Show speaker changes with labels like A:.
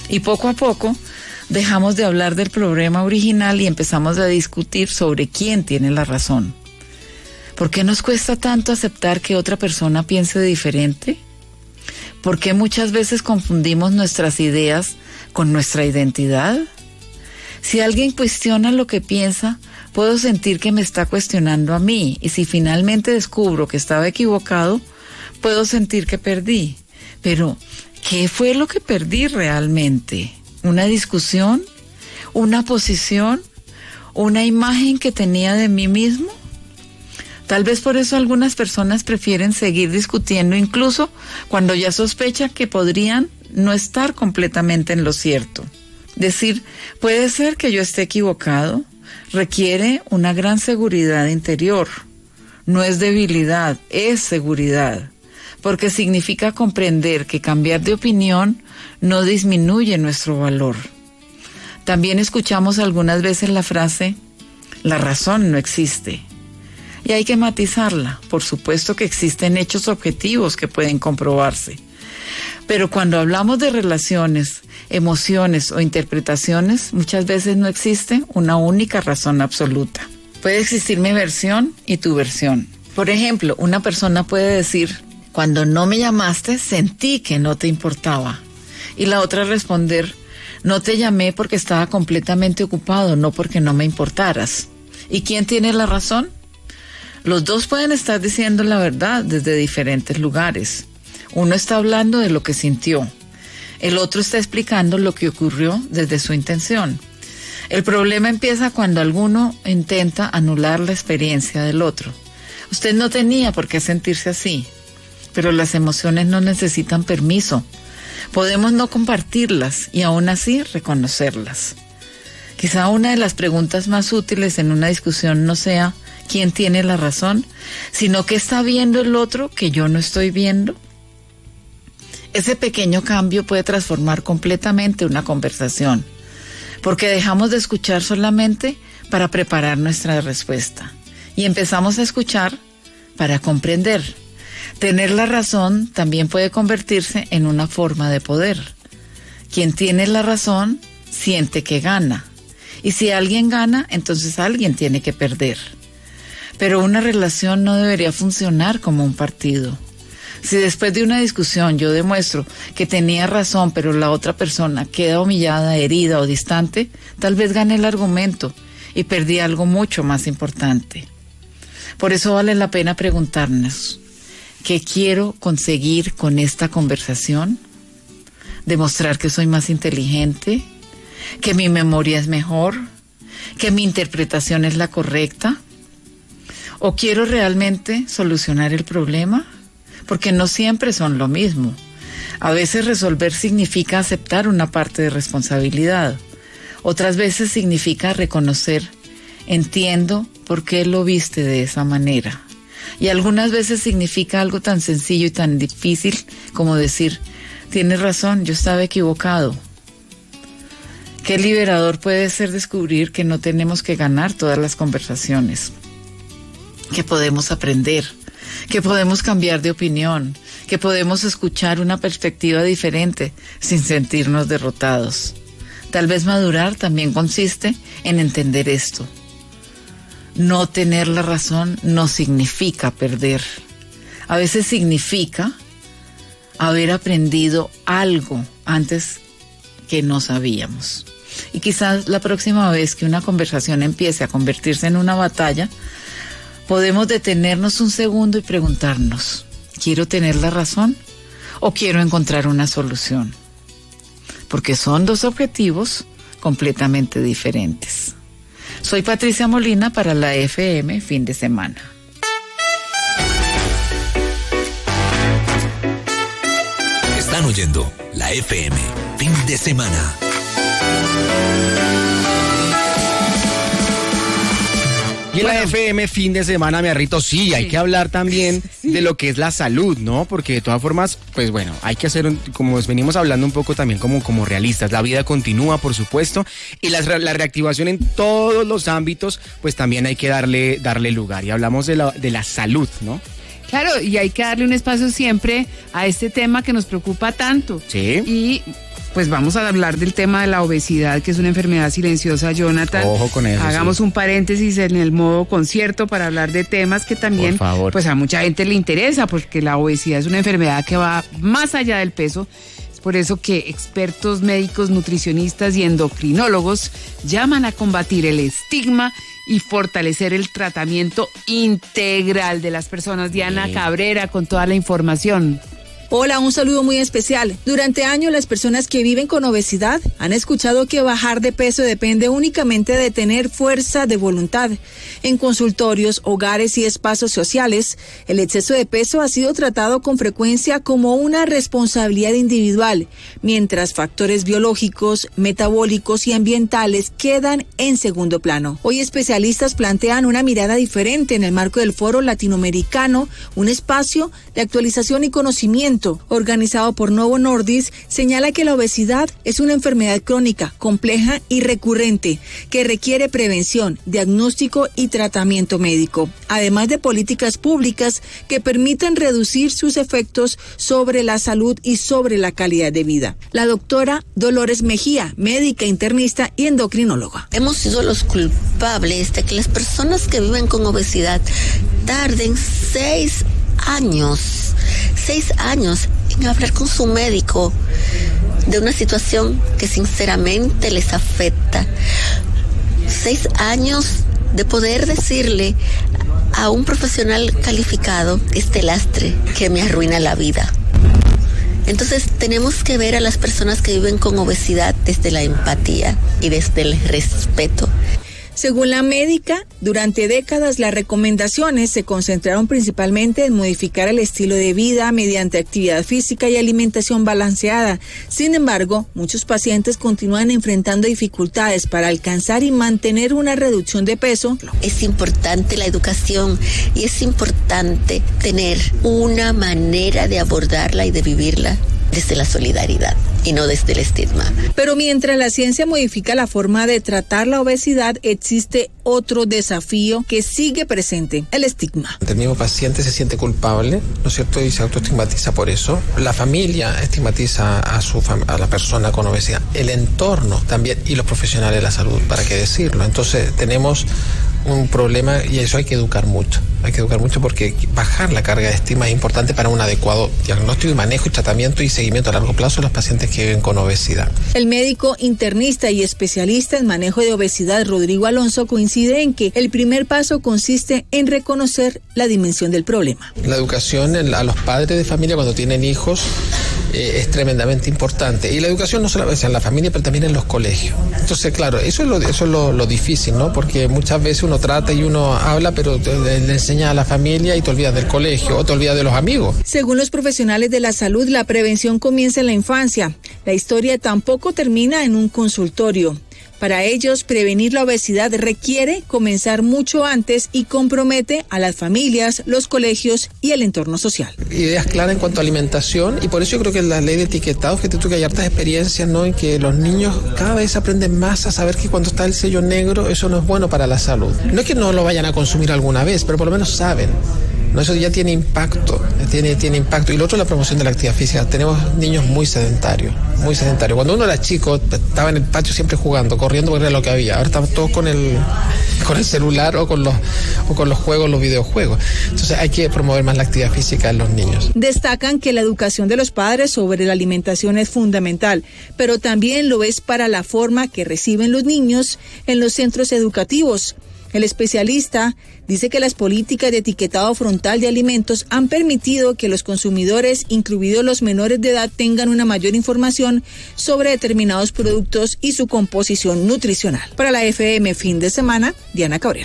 A: Y poco a poco dejamos de hablar del problema original y empezamos a discutir sobre quién tiene la razón. ¿Por qué nos cuesta tanto aceptar que otra persona piense diferente? ¿Por qué muchas veces confundimos nuestras ideas con nuestra identidad? Si alguien cuestiona lo que piensa, puedo sentir que me está cuestionando a mí, y si finalmente descubro que estaba equivocado, puedo sentir que perdí. Pero, ¿qué fue lo que perdí realmente? ¿Una discusión? ¿Una posición? ¿Una imagen que tenía de mí mismo? Tal vez por eso algunas personas prefieren seguir discutiendo, incluso cuando ya sospechan que podrían no estar completamente en lo cierto. Decir, puede ser que yo esté equivocado, requiere una gran seguridad interior. No es debilidad, es seguridad, porque significa comprender que cambiar de opinión no disminuye nuestro valor. También escuchamos algunas veces la frase, la razón no existe. Y hay que matizarla. Por supuesto que existen hechos objetivos que pueden comprobarse. Pero cuando hablamos de relaciones, emociones o interpretaciones, muchas veces no existe una única razón absoluta. Puede existir mi versión y tu versión. Por ejemplo, una persona puede decir, cuando no me llamaste, sentí que no te importaba. Y la otra responder, no te llamé porque estaba completamente ocupado, no porque no me importaras. ¿Y quién tiene la razón? Los dos pueden estar diciendo la verdad desde diferentes lugares. Uno está hablando de lo que sintió. El otro está explicando lo que ocurrió desde su intención. El problema empieza cuando alguno intenta anular la experiencia del otro. Usted no tenía por qué sentirse así, pero las emociones no necesitan permiso. Podemos no compartirlas y aún así reconocerlas. Quizá una de las preguntas más útiles en una discusión no sea quién tiene la razón, sino qué está viendo el otro que yo no estoy viendo. Ese pequeño cambio puede transformar completamente una conversación, porque dejamos de escuchar solamente para preparar nuestra respuesta y empezamos a escuchar para comprender. Tener la razón también puede convertirse en una forma de poder. Quien tiene la razón siente que gana, y si alguien gana, entonces alguien tiene que perder. Pero una relación no debería funcionar como un partido. Si después de una discusión yo demuestro que tenía razón, pero la otra persona queda humillada, herida o distante, tal vez gane el argumento y perdí algo mucho más importante. Por eso vale la pena preguntarnos, ¿qué quiero conseguir con esta conversación? ¿Demostrar que soy más inteligente? ¿Que mi memoria es mejor? ¿Que mi interpretación es la correcta? ¿O quiero realmente solucionar el problema? Porque no siempre son lo mismo. A veces resolver significa aceptar una parte de responsabilidad. Otras veces significa reconocer, entiendo por qué lo viste de esa manera. Y algunas veces significa algo tan sencillo y tan difícil como decir, tienes razón, yo estaba equivocado. Qué liberador puede ser descubrir que no tenemos que ganar todas las conversaciones, que podemos aprender, que podemos cambiar de opinión, que podemos escuchar una perspectiva diferente sin sentirnos derrotados. Tal vez madurar también consiste en entender esto. No tener la razón no significa perder. A veces significa haber aprendido algo antes que no sabíamos. Y quizás la próxima vez que una conversación empiece a convertirse en una batalla, podemos detenernos un segundo y preguntarnos, ¿quiero tener la razón o quiero encontrar una solución? Porque son dos objetivos completamente diferentes. Soy Patricia Molina para la FM Fin de Semana.
B: Están oyendo la FM Fin de Semana.
C: Y en la FM Fin de Semana, mi Arrito, sí, hay que hablar también de lo que es la salud, ¿no? Porque de todas formas, pues bueno, hay que hacer, como venimos hablando un poco también como realistas, la vida continúa, por supuesto, y la reactivación en todos los ámbitos, pues también hay que darle lugar. Y hablamos de la salud, ¿no?
D: Claro, y hay que darle un espacio siempre a este tema que nos preocupa tanto.
C: Sí.
D: Y pues vamos a hablar del tema de la obesidad, que es una enfermedad silenciosa, Jonathan.
C: Ojo con eso.
D: Hagamos
C: sí.
D: un paréntesis en el modo concierto para hablar de temas que también,
C: Por favor.
D: pues a mucha gente le interesa, porque la obesidad es una enfermedad que va más allá del peso. Es por eso que expertos médicos, nutricionistas y endocrinólogos llaman a combatir el estigma y fortalecer el tratamiento integral de las personas. Diana Cabrera con toda la información.
E: Hola, un saludo muy especial. Durante años las personas que viven con obesidad han escuchado que bajar de peso depende únicamente de tener fuerza de voluntad. En consultorios, hogares y espacios sociales, el exceso de peso ha sido tratado con frecuencia como una responsabilidad individual, mientras factores biológicos, metabólicos y ambientales quedan en segundo plano. Hoy especialistas plantean una mirada diferente en el marco del Foro Latinoamericano, un espacio de actualización y conocimiento organizado por Novo Nordisk, señala que la obesidad es una enfermedad crónica, compleja y recurrente que requiere prevención, diagnóstico y tratamiento médico, además de políticas públicas que permitan reducir sus efectos sobre la salud y sobre la calidad de vida. La doctora Dolores Mejía, médica internista y endocrinóloga.
F: Hemos sido los culpables de que las personas que viven con obesidad tarden 6 años en hablar con su médico de una situación que sinceramente les afecta. 6 años de poder decirle a un profesional calificado este lastre que me arruina la vida. Entonces tenemos que ver a las personas que viven con obesidad desde la empatía y desde el respeto.
E: Según la médica, durante décadas las recomendaciones se concentraron principalmente en modificar el estilo de vida mediante actividad física y alimentación balanceada. Sin embargo, muchos pacientes continúan enfrentando dificultades para alcanzar y mantener una reducción de peso.
F: Es importante la educación y es importante tener una manera de abordarla y de vivirla desde la solidaridad y no desde el estigma.
E: Pero mientras la ciencia modifica la forma de tratar la obesidad, existe otro desafío que sigue presente: el estigma.
G: El mismo paciente se siente culpable, ¿no es cierto? Y se autoestigmatiza por eso. La familia estigmatiza a la persona con obesidad. El entorno también, y los profesionales de la salud, ¿para qué decirlo? Entonces tenemos un problema y eso hay que educar mucho. Hay que educar mucho porque bajar la carga de estigma es importante para un adecuado diagnóstico y manejo y tratamiento y seguimiento a largo plazo de los pacientes que viven con obesidad.
E: El médico internista y especialista en manejo de obesidad, Rodrigo Alonso, coincide en que el primer paso consiste en reconocer la dimensión del problema.
G: La educación a los padres de familia cuando tienen hijos es tremendamente importante. Y la educación no solamente en la familia, pero también en los colegios. Entonces, claro, eso es lo difícil, ¿no? Porque muchas veces uno trata y uno habla, pero le enseña a la familia y te olvidas del colegio o te olvidas de los amigos.
E: Según los profesionales de la salud, la prevención comienza en la infancia. La historia tampoco termina en un consultorio. Para ellos, prevenir la obesidad requiere comenzar mucho antes y compromete a las familias, los colegios y el entorno social.
G: Ideas claras en cuanto a alimentación, y por eso yo creo que la ley de etiquetado, que hay hartas experiencias, ¿no? En que los niños cada vez aprenden más a saber que cuando está el sello negro, eso no es bueno para la salud. No es que no lo vayan a consumir alguna vez, pero por lo menos saben. No, eso ya tiene impacto, tiene impacto. Y lo otro es la promoción de la actividad física. Tenemos niños muy sedentarios. Cuando uno era chico, estaba en el patio siempre jugando, corriendo porque era lo que había. Ahora estamos todos con el celular o con los juegos, los videojuegos. Entonces hay que promover más la actividad física en los niños.
E: Destacan que la educación de los padres sobre la alimentación es fundamental, pero también lo es para la forma que reciben los niños en los centros educativos. El especialista dice que las políticas de etiquetado frontal de alimentos han permitido que los consumidores, incluidos los menores de edad, tengan una mayor información sobre determinados productos y su composición nutricional. Para la FM Fin de Semana, Diana Cabrera.